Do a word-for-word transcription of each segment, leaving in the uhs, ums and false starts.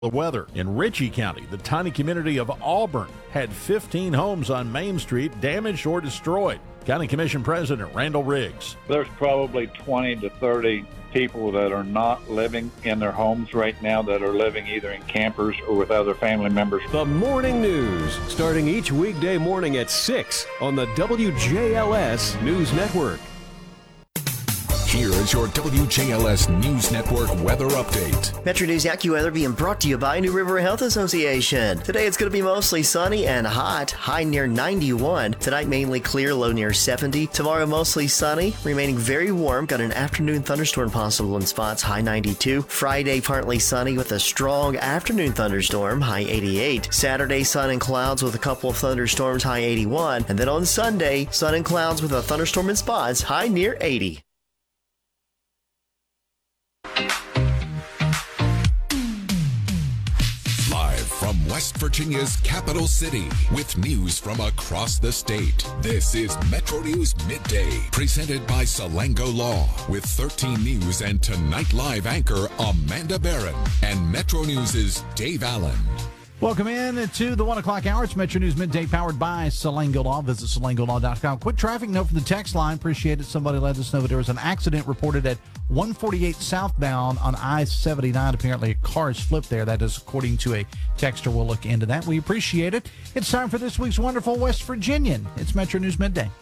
The weather in Ritchie County, the tiny community of Auburn, had fifteen homes on Main Street damaged or destroyed. County Commission President Randall Riggs. There's probably twenty to thirty people that are not living in their homes right now, that are living either in campers or with other family members. The Morning News, starting each weekday morning at six on the W J L S News Network. Here is your W J L S News Network weather update. Metro News AccuWeather being brought to you by New River Health Association. Today it's going to be mostly sunny and hot, high near ninety-one. Tonight mainly clear, low near seventy. Tomorrow mostly sunny, remaining very warm. Got an afternoon thunderstorm possible in spots, high ninety-two. Friday partly sunny with a strong afternoon thunderstorm, high eighty-eight. Saturday sun and clouds with a couple of thunderstorms, high eighty-one. And then on Sunday, sun and clouds with a thunderstorm in spots, high near eighty. From West Virginia's capital city, with news from across the state, this is Metro News Midday, presented by Salango Law, with thirteen News and Tonight Live anchor Amanda Barron and Metro News' Dave Allen. Welcome in to the one o'clock hour. It's Metro News Midday, powered by Salango Law. Visit salango law dot com. Quick traffic note from the text line. Appreciate it. Somebody let us know that there was an accident reported at one forty-eight southbound on I seventy-nine. Apparently a car has flipped there. That is according to a texter. We'll look into that. We appreciate it. It's time for this week's Wonderful West Virginian. It's Metro News Midday.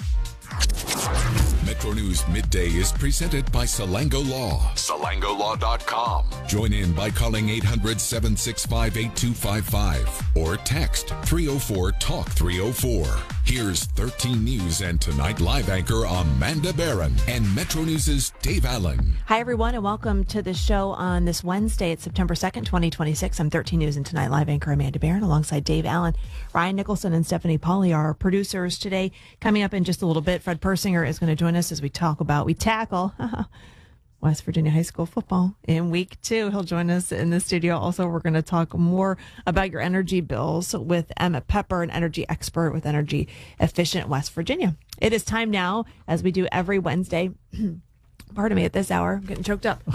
Metro News Midday is presented by Salango Law. salango law dot com. Join in by calling eight hundred, seven six five, eight two five five or text three oh four, talk three oh four. Here's thirteen News and Tonight Live anchor Amanda Barron and Metro News' Dave Allen. Hi, everyone, and welcome to the show on this Wednesday. It's September second, twenty twenty-six. I'm thirteen News and Tonight Live anchor Amanda Barron alongside Dave Allen. Ryan Nicholson and Stephanie Pauly are our producers today. Coming up in just a little bit, Fred Persinger is going to join us as we talk about, we tackle West Virginia high school football in week two. He'll join us in the studio. Also, we're going to talk more about your energy bills with Emmett Pepper, an energy expert with Energy Efficient West Virginia. It is time now, as we do every Wednesday. Pardon me, at this hour, I'm getting choked up.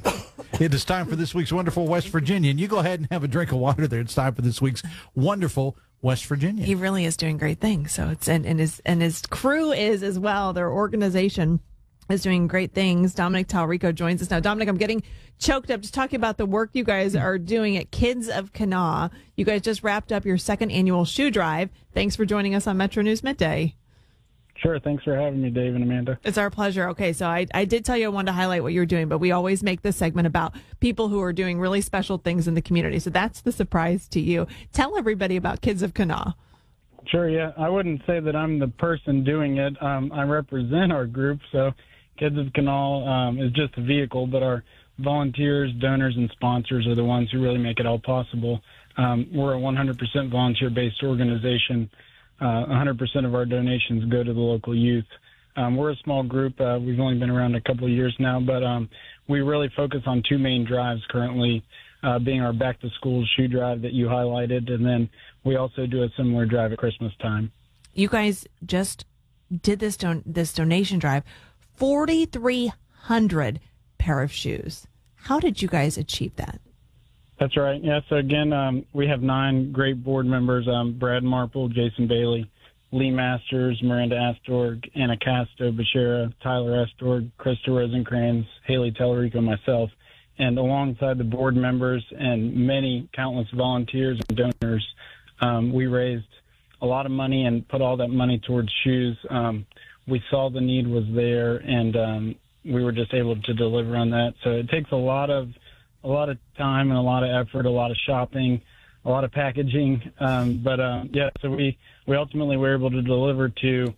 It is time for this week's Wonderful West Virginian. You go ahead and have a drink of water there. It's time for this week's Wonderful West Virginia. He really is doing great things. So it's and, and his and his crew is as well. Their organization is doing great things. Dominic Talrico joins us now. Dominic, I'm getting choked up just talking about the work you guys are doing at Kids of Kanawha. You guys just wrapped up your second annual shoe drive. Thanks for joining us on Metro News Midday. Sure. Thanks for having me, Dave and Amanda. It's our pleasure. Okay, so I, I did tell you I wanted to highlight what you're doing, but we always make this segment about people who are doing really special things in the community. So that's the surprise to you. Tell everybody about Kids of Kanawha. Sure, yeah. I wouldn't say that I'm the person doing it. Um, I represent our group, so Kids of Kanawha um, is just a vehicle, but our volunteers, donors, and sponsors are the ones who really make it all possible. Um, we're a one hundred percent volunteer-based organization. Uh, one hundred percent of our donations go to the local youth. Um, we're a small group. Uh, we've only been around a couple of years now, but um, we really focus on two main drives currently, uh, being our back-to-school shoe drive that you highlighted, and then we also do a similar drive at Christmas time. You guys just did this don- this donation drive, forty-three hundred pair of shoes. How did you guys achieve that? That's right. Yeah, so again, um, we have nine great board members, um, Brad Marple, Jason Bailey, Lee Masters, Miranda Astorg, Anna Casto, Bashara, Tyler Astorg, Krista Rosencrans, Haley Tellerico, myself. And alongside the board members and many countless volunteers and donors, um, we raised a lot of money and put all that money towards shoes. Um, we saw the need was there, and um, we were just able to deliver on that. So it takes a lot of a lot of time and a lot of effort, a lot of shopping, a lot of packaging. Um, but, uh, yeah, so we, we ultimately were able to deliver to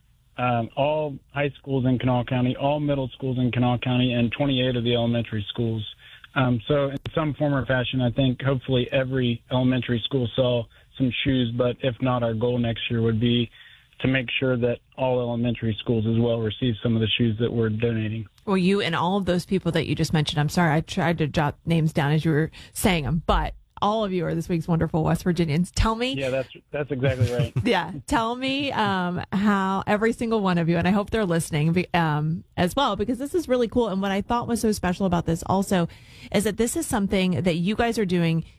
um, all high schools in Kanawha County, all middle schools in Kanawha County, and twenty-eight of the elementary schools. Um, so in some form or fashion, I think hopefully every elementary school saw some shoes, but if not, our goal next year would be to make sure that all elementary schools as well receive some of the shoes that we're donating. Well, you and all of those people that you just mentioned, I'm sorry, I tried to jot names down as you were saying them, but all of you are this week's Wonderful West Virginians. Tell me. Yeah, that's that's exactly right. Yeah. Tell me um, how every single one of you, and I hope they're listening um, as well, because this is really cool. And what I thought was so special about this also is that this is something that you guys are doing